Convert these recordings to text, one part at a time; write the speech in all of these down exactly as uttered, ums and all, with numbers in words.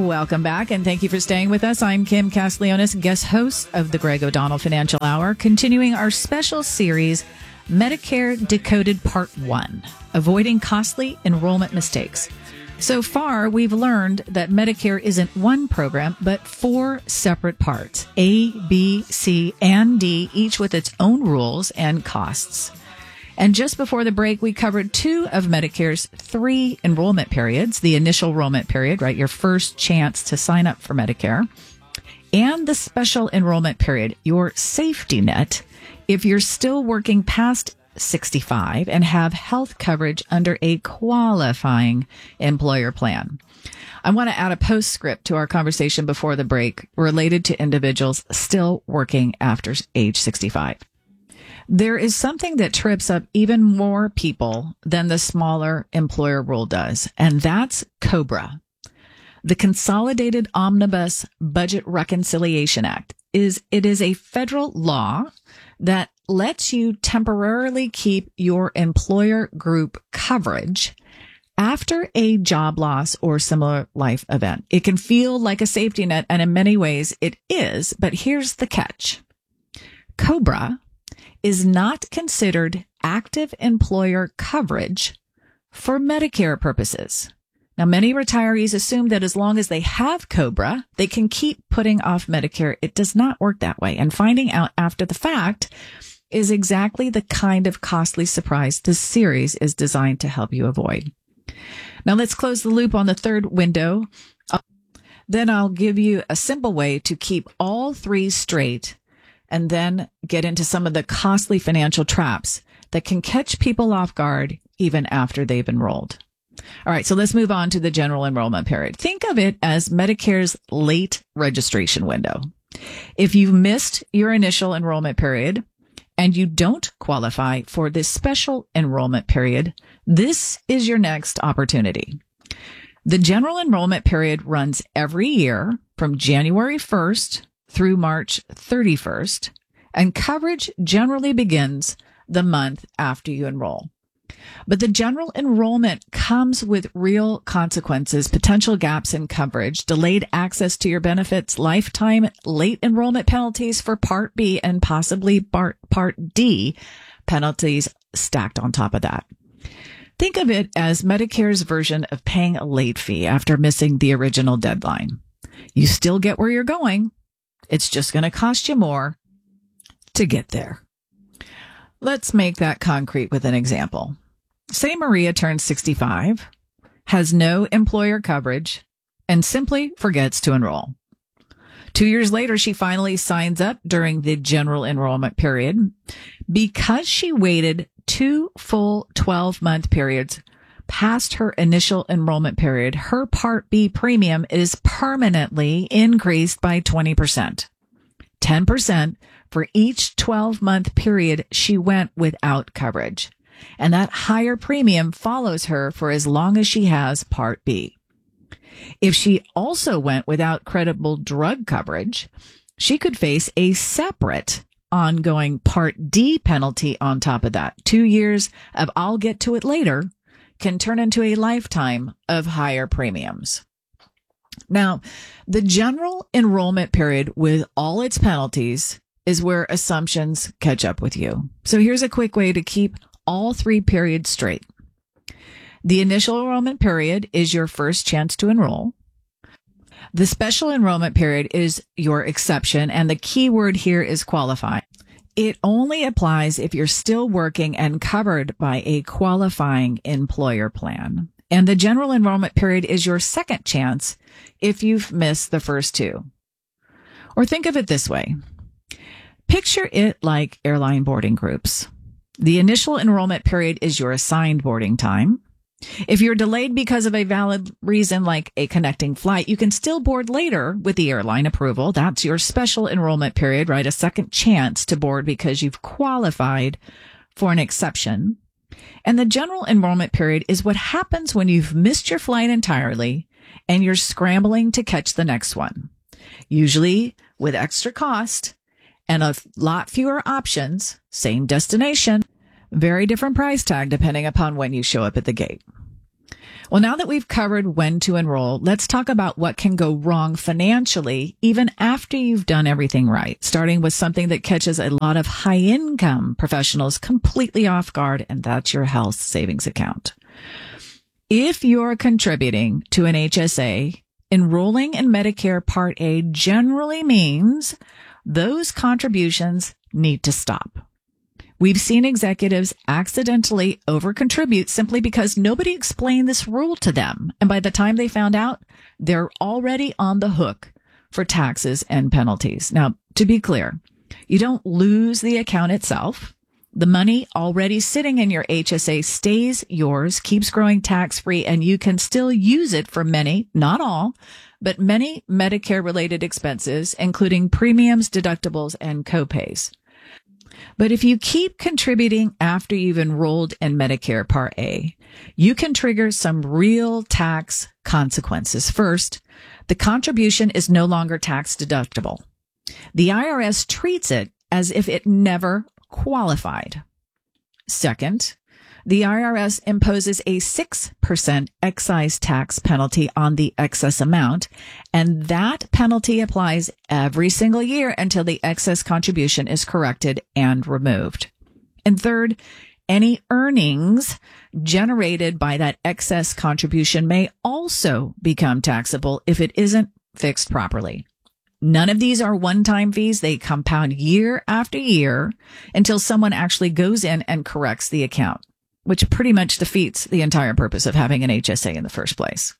Welcome back, and thank you for staying with us. I'm Kim Castellanos, guest host of the Greg O'Donnell Financial Hour, continuing our special series, Medicare Decoded Part one, Avoiding Costly Enrollment Mistakes. So far, we've learned that Medicare isn't one program, but four separate parts, A, B, C, and D, each with its own rules and costs. And just before the break, we covered two of Medicare's three enrollment periods, the initial enrollment period, right, your first chance to sign up for Medicare, and the special enrollment period, your safety net, if you're still working past sixty-five and have health coverage under a qualifying employer plan. I want to add a postscript to our conversation before the break related to individuals still working after age sixty-five. There is something that trips up even more people than the smaller employer rule does, and that's COBRA. The Consolidated Omnibus Budget Reconciliation Act is it is a federal law that lets you temporarily keep your employer group coverage after a job loss or similar life event. It can feel like a safety net, and in many ways it is, but here's the catch. COBRA is not considered active employer coverage for Medicare purposes. Now, many retirees assume that as long as they have COBRA, they can keep putting off Medicare. It does not work that way. And finding out after the fact is exactly the kind of costly surprise this series is designed to help you avoid. Now, let's close the loop on the third window. Then I'll give you a simple way to keep all three straight and then get into some of the costly financial traps that can catch people off guard even after they've enrolled. All right, so let's move on to the general enrollment period. Think of it as Medicare's late registration window. If you've missed your initial enrollment period and you don't qualify for this special enrollment period, this is your next opportunity. The general enrollment period runs every year from January first through March thirty-first, and coverage generally begins the month after you enroll. But the general enrollment comes with real consequences, potential gaps in coverage, delayed access to your benefits, lifetime late enrollment penalties for Part B, and possibly Part, Part D penalties stacked on top of that. Think of it as Medicare's version of paying a late fee after missing the original deadline. You still get where you're going. It's just going to cost you more to get there. Let's make that concrete with an example. Say Maria turns sixty-five, has no employer coverage, and simply forgets to enroll. Two years later, she finally signs up during the general enrollment period. Because she waited two full twelve-month periods past her initial enrollment period, her Part B premium is permanently increased by twenty percent. ten percent for each twelve-month period she went without coverage. And that higher premium follows her for as long as she has Part B. If she also went without credible drug coverage, she could face a separate ongoing Part D penalty on top of that. Two years of I'll get to it later can turn into a lifetime of higher premiums. Now, the general enrollment period with all its penalties is where assumptions catch up with you. So here's a quick way to keep all three periods straight. The initial enrollment period is your first chance to enroll. The special enrollment period is your exception, and the key word here is qualify. It only applies if you're still working and covered by a qualifying employer plan. And the general enrollment period is your second chance if you've missed the first two. Or think of it this way. Picture it like airline boarding groups. The initial enrollment period is your assigned boarding time. If you're delayed because of a valid reason like a connecting flight, you can still board later with the airline approval. That's your special enrollment period, right? A second chance to board because you've qualified for an exception. And the general enrollment period is what happens when you've missed your flight entirely and you're scrambling to catch the next one, usually with extra cost and a lot fewer options, same destination, very different price tag depending upon when you show up at the gate. Well, now that we've covered when to enroll, let's talk about what can go wrong financially even after you've done everything right, starting with something that catches a lot of high-income professionals completely off guard, and that's your health savings account. If you're contributing to an H S A, enrolling in Medicare Part A generally means those contributions need to stop. We've seen executives accidentally overcontribute simply because nobody explained this rule to them. And by the time they found out, they're already on the hook for taxes and penalties. Now, to be clear, you don't lose the account itself. The money already sitting in your H S A stays yours, keeps growing tax-free, and you can still use it for many, not all, but many Medicare-related expenses, including premiums, deductibles, and copays. But if you keep contributing after you've enrolled in Medicare Part A, you can trigger some real tax consequences. First, the contribution is no longer tax deductible. The I R S treats it as if it never qualified. Second, the I R S imposes a six percent excise tax penalty on the excess amount, and that penalty applies every single year until the excess contribution is corrected and removed. And third, any earnings generated by that excess contribution may also become taxable if it isn't fixed properly. None of these are one-time fees. They compound year after year until someone actually goes in and corrects the account, which pretty much defeats the entire purpose of having an H S A in the first place.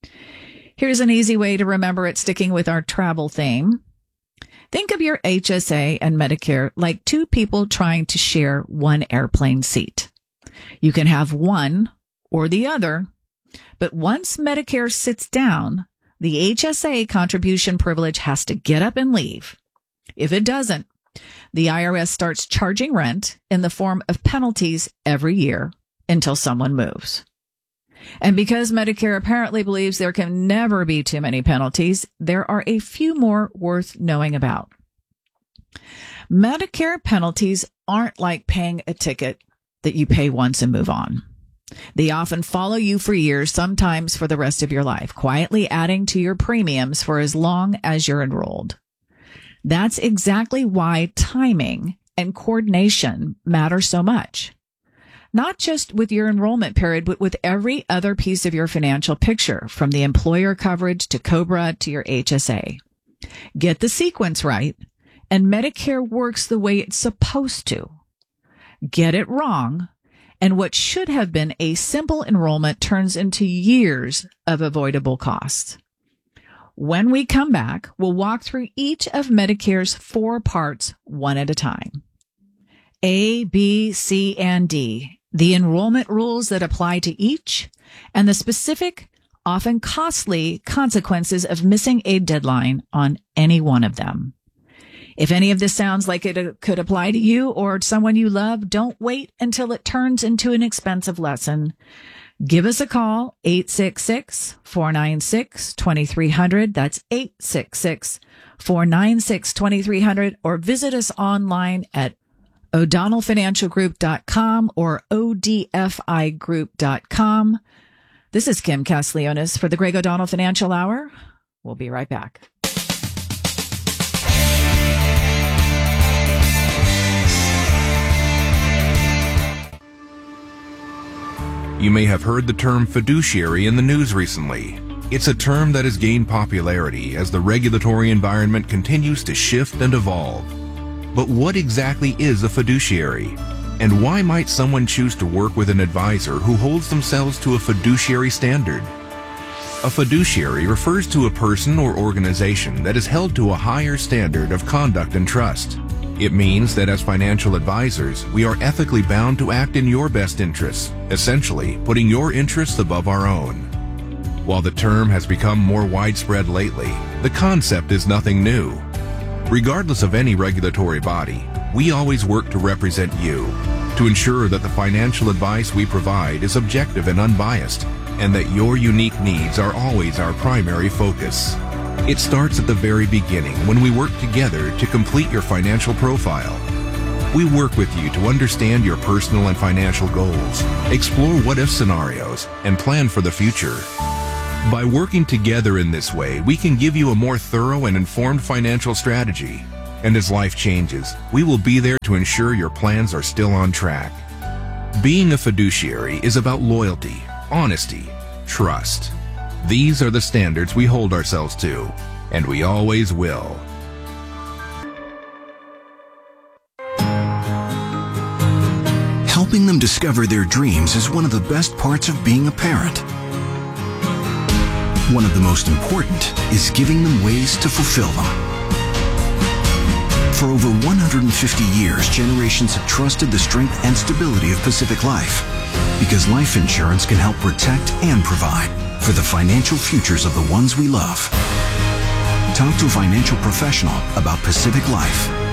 Here's an easy way to remember it, sticking with our travel theme. Think of your H S A and Medicare like two people trying to share one airplane seat. You can have one or the other, but once Medicare sits down, the H S A contribution privilege has to get up and leave. If it doesn't, the I R S starts charging rent in the form of penalties every year until someone moves. And because Medicare apparently believes there can never be too many penalties, there are a few more worth knowing about. Medicare penalties aren't like paying a ticket that you pay once and move on. They often follow you for years, sometimes for the rest of your life, quietly adding to your premiums for as long as you're enrolled. That's exactly why timing and coordination matter so much. Not just with your enrollment period, but with every other piece of your financial picture, from the employer coverage to COBRA to your H S A. Get the sequence right, and Medicare works the way it's supposed to. Get it wrong, and what should have been a simple enrollment turns into years of avoidable costs. When we come back, we'll walk through each of Medicare's four parts one at a time. A, B, C, and D, the enrollment rules that apply to each, and the specific, often costly consequences of missing a deadline on any one of them. If any of this sounds like it could apply to you or someone you love, don't wait until it turns into an expensive lesson. Give us a call, eight six six, four nine six, two three zero zero. That's eight six six, four nine six, two three zero zero, or visit us online at o'donnell financial group dot com or o d f i group dot com. This is Kim Castiglionis for the Greg O'Donnell Financial Hour. We'll be right back. You may have heard the term fiduciary in the news recently. It's a term that has gained popularity as the regulatory environment continues to shift and evolve. But what exactly is a fiduciary? And why might someone choose to work with an advisor who holds themselves to a fiduciary standard? A fiduciary refers to a person or organization that is held to a higher standard of conduct and trust. It means that as financial advisors, we are ethically bound to act in your best interests, essentially putting your interests above our own. While the term has become more widespread lately, the concept is nothing new. Regardless of any regulatory body, we always work to represent you, to ensure that the financial advice we provide is objective and unbiased, and that your unique needs are always our primary focus. It starts at the very beginning when we work together to complete your financial profile. We work with you to understand your personal and financial goals, explore what-if scenarios, and plan for the future. By working together in this way, we can give you a more thorough and informed financial strategy. And as life changes, we will be there to ensure your plans are still on track. Being a fiduciary is about loyalty, honesty, trust. These are the standards we hold ourselves to, and we always will. Helping them discover their dreams is one of the best parts of being a parent. One of the most important is giving them ways to fulfill them. For over one hundred fifty years, generations have trusted the strength and stability of Pacific Life, because life insurance can help protect and provide for the financial futures of the ones we love. Talk to a financial professional about Pacific Life.